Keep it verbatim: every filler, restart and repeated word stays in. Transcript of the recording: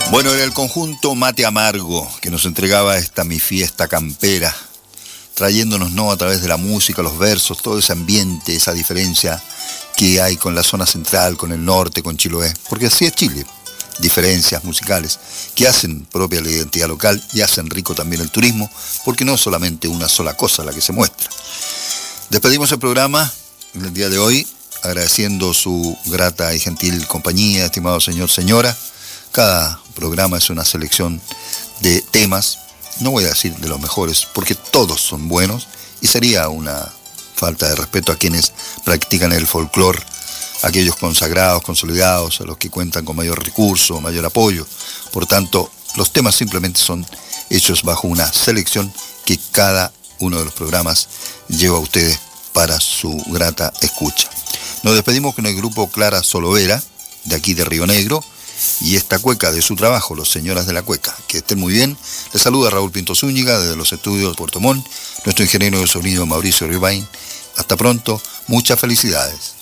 Bueno, era el conjunto Mate Amargo que nos entregaba esta Mi Fiesta Campera, trayéndonos, ¿no?, a través de la música, los versos, todo ese ambiente, esa diferencia que hay con la zona central, con el norte, con Chiloé, porque así es Chile, diferencias musicales que hacen propia la identidad local y hacen rico también el turismo, porque no es solamente una sola cosa la que se muestra. Despedimos el programa en el día de hoy, agradeciendo su grata y gentil compañía, estimado señor, señora. Cada programa es una selección de temas, no voy a decir de los mejores, porque todos son buenos, y sería una falta de respeto a quienes practican el folclore, aquellos consagrados, consolidados, a los que cuentan con mayor recurso, mayor apoyo. Por tanto, los temas simplemente son hechos bajo una selección que cada uno de los programas lleva a ustedes para su grata escucha. Nos despedimos con el grupo Clara Solovera, de aquí de Río Negro, y esta cueca de su trabajo, Los Señoras de la Cueca. Que estén muy bien. Les saluda Raúl Pinto Zúñiga desde los estudios de Puerto Montt, nuestro ingeniero de sonido Mauricio Rivain. Hasta pronto, muchas felicidades.